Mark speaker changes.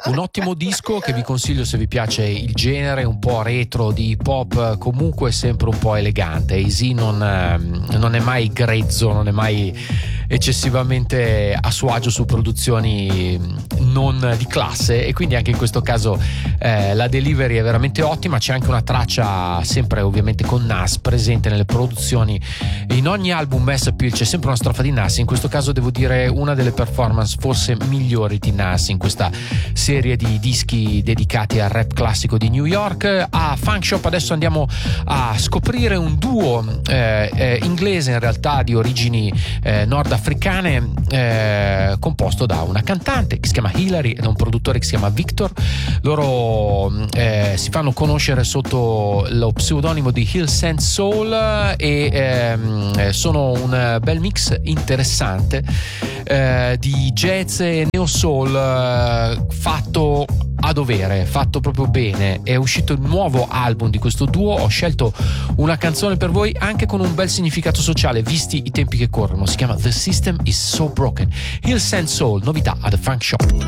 Speaker 1: Un ottimo disco che vi consiglio se vi piace il genere un po' retro di hip hop, comunque sempre un po' elegante. Easy non è mai grezzo, non è mai eccessivamente a suo agio su produzioni non di classe, e quindi anche in questo caso la delivery è veramente ottima. C'è anche una traccia sempre ovviamente con Nas presente nelle produzioni. In ogni album Mass Appeal c'è sempre una strofa di Nas, in questo caso devo dire una delle performance forse migliori di Nas in questa serie di dischi dedicati al rap classico di New York. A Funk Shop adesso andiamo a scoprire un duo inglese, in realtà di origini nordafricane, composto da una cantante che si chiama Hilary e da un produttore che si chiama Victor. Loro si fanno conoscere sotto lo pseudonimo di Hill Sent Soul e sono un bel mix interessante di jazz e neo soul fatto a dovere, fatto proprio bene. È uscito il nuovo album di questo duo. Ho scelto una canzone per voi anche con un bel significato sociale visti i tempi che corrono. Si chiama The System Is So Broken. Hill Sent Soul, novità ad Funk Shop.